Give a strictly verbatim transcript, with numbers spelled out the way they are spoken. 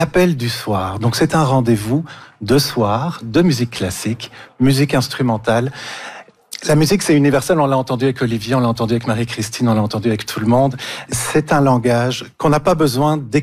Appel du soir. Donc c'est un rendez-vous de soir, de musique classique, musique instrumentale. La musique, c'est universel. On l'a entendu avec Olivier, on l'a entendu avec Marie-Christine, on l'a entendu avec tout le monde. C'est un langage qu'on n'a pas besoin d'écrire.